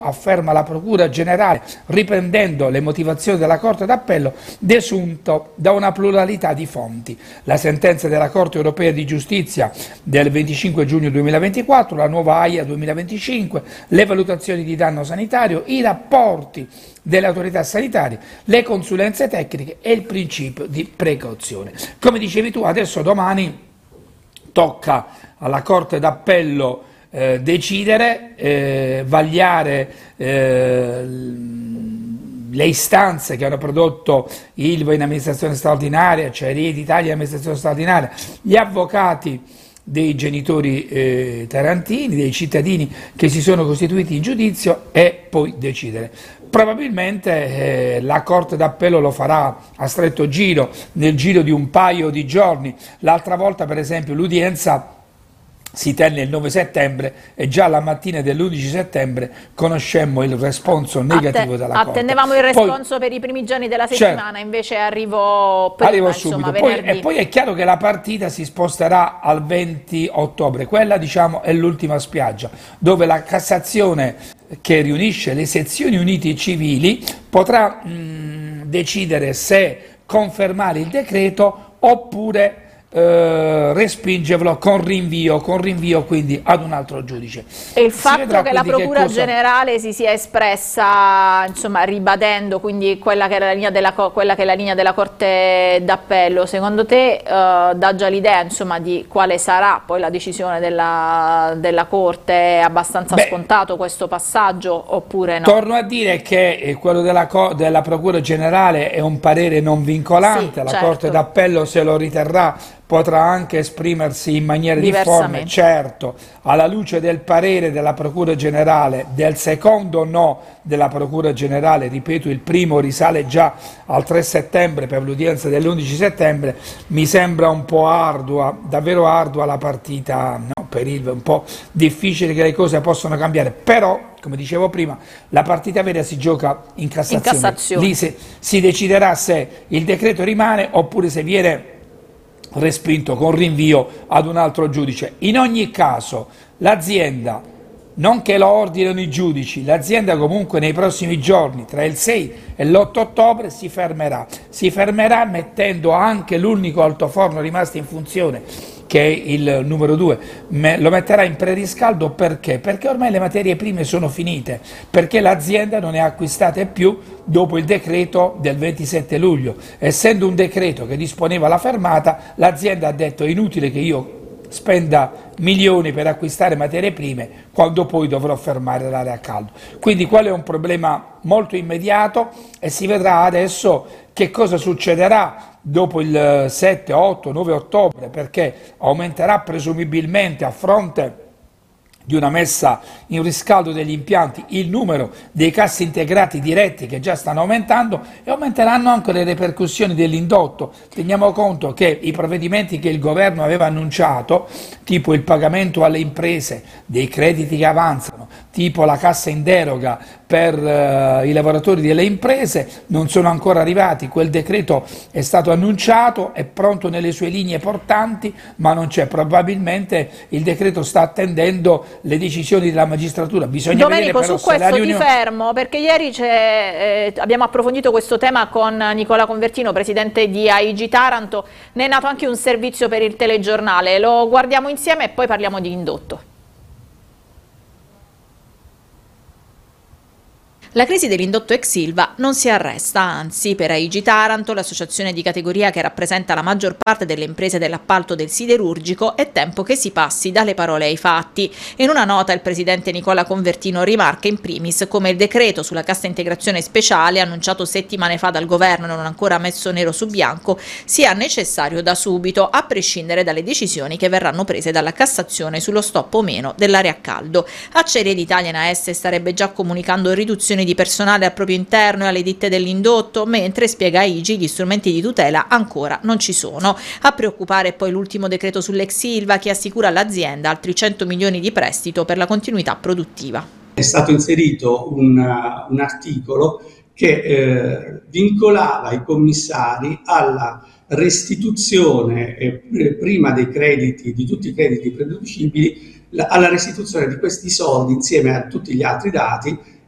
afferma la Procura Generale, riprendendo le motivazioni della Corte d'Appello, desunto da una pluralità di fonti. La sentenza della Corte Europea di Giustizia del 25 giugno 2024, la nuova AIA 2025, le valutazioni di danno sanitario, i rapporti delle autorità sanitarie, le consulenze tecniche e il principio di precauzione. Come dicevi tu, adesso domani tocca alla Corte d'Appello decidere, vagliare le istanze che hanno prodotto Ilva in amministrazione straordinaria, Acciaierie d'Italia in amministrazione straordinaria, gli avvocati dei genitori tarantini, dei cittadini che si sono costituiti in giudizio, e poi decidere. Probabilmente la Corte d'Appello lo farà a stretto giro, nel giro di un paio di giorni. L'altra volta, per esempio, l'udienza si tenne il 9 settembre e già la mattina dell'11 settembre conoscemmo il responso negativo della Corte. Attendevamo il responso per i primi giorni della settimana, certo, invece arrivò prima, subito. Poi è chiaro che la partita si sposterà al 20 ottobre, quella diciamo è l'ultima spiaggia, dove la Cassazione, che riunisce le sezioni unite civili, potrà decidere se confermare il decreto oppure respingerlo con rinvio quindi ad un altro giudice. E il fatto che la Procura Generale si sia espressa, insomma, ribadendo quindi quella che è la linea della Corte d'Appello, secondo te dà già l'idea, insomma, di quale sarà poi la decisione della Corte? È abbastanza scontato questo passaggio oppure no? Torno a dire che quello della Procura Generale è un parere non vincolante, sì, la certo. Corte d'Appello, se lo riterrà, potrà anche esprimersi in maniera difforme, certo, alla luce del parere della Procura Generale, del secondo no della Procura Generale, ripeto, il primo risale già al 3 settembre per l'udienza dell'11 settembre, mi sembra un po' ardua, davvero ardua la partita, no, per Ilva, un po' difficile che le cose possano cambiare, però, come dicevo prima, la partita vera si gioca in Cassazione. Lì si deciderà se il decreto rimane oppure se viene respinto con rinvio ad un altro giudice. In ogni caso l'azienda, non che lo ordinano i giudici, l'azienda comunque nei prossimi giorni, tra il 6 e l'8 ottobre, si fermerà mettendo anche l'unico altoforno rimasto in funzione, che è il numero 2, lo metterà in preriscaldo. Perché? Perché ormai le materie prime sono finite, perché l'azienda non ne ha acquistate più dopo il decreto del 27 luglio. Essendo un decreto che disponeva la fermata, l'azienda ha detto: è inutile che io spenda milioni per acquistare materie prime quando poi dovrò fermare l'area a caldo. Quindi quello è un problema molto immediato e si vedrà adesso che cosa succederà dopo il 7, 8, 9 ottobre, perché aumenterà presumibilmente, a fronte di una messa in riscaldo degli impianti, il numero dei cassi integrati diretti, che già stanno aumentando, e aumenteranno anche le ripercussioni dell'indotto. Teniamo conto che i provvedimenti che il governo aveva annunciato, tipo il pagamento alle imprese dei crediti che avanzano, tipo la cassa in deroga per i lavoratori delle imprese, non sono ancora arrivati. Quel decreto è stato annunciato, è pronto nelle sue linee portanti, ma non c'è. Probabilmente il decreto sta attendendo le decisioni della magistratura. Bisogna Domenico, vedere però su questo ti fermo, perché ieri abbiamo approfondito questo tema con Nicola Convertino, presidente di AIG Taranto. Ne è nato anche un servizio per il telegiornale, lo guardiamo insieme e poi parliamo di indotto. La crisi dell'indotto ex Ilva non si arresta, anzi, per AIG Taranto, l'associazione di categoria che rappresenta la maggior parte delle imprese dell'appalto del siderurgico, è tempo che si passi dalle parole ai fatti. In una nota il presidente Nicola Convertino rimarca in primis come il decreto sulla cassa integrazione speciale, annunciato settimane fa dal governo e non ancora messo nero su bianco, sia necessario da subito, a prescindere dalle decisioni che verranno prese dalla Cassazione sullo stop o meno dell'area a caldo. Acciaierie d'Italia in AS starebbe già comunicando riduzioni di personale al proprio interno e alle ditte dell'indotto, mentre, spiega AIG, gli strumenti di tutela ancora non ci sono. A preoccupare è poi l'ultimo decreto sull'ex Ilva, che assicura all'azienda altri 100 milioni di prestito per la continuità produttiva. È stato inserito un articolo che vincolava i commissari alla restituzione prima dei crediti, di tutti i crediti prededucibili, alla restituzione di questi soldi insieme a tutti gli altri dati